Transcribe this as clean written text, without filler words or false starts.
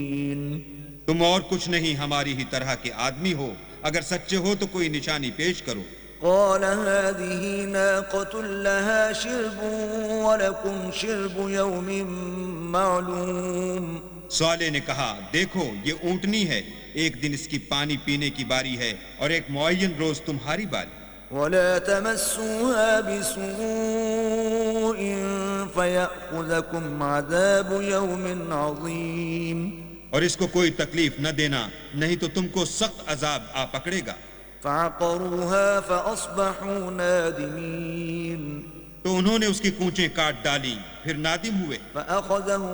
तुम और कुछ नहीं हमारी ही तरह के आदमी हो, अगर सच्चे हो तो कोई निशानी पेश करो। قال هذه ناقة لها شرب ولكم شرب يوم معلوم। साले ने कहा, देखो ये ऊंटनी है, एक दिन इसकी पानी पीने की बारी है और एक मुअय्यन रोज तुम्हारी बारी। ولا تمسوها بسوء فيأخذكم عذاب يوم عظيم। और इसको कोई तकलीफ न देना, नहीं तो तुमको सख्त अजाब आ पकड़ेगा। فعقروها فأصبحوا نادمين। तो उन्होंने उसकी कूंचें काट डाली, फिर नादिम हुए। فأخذهم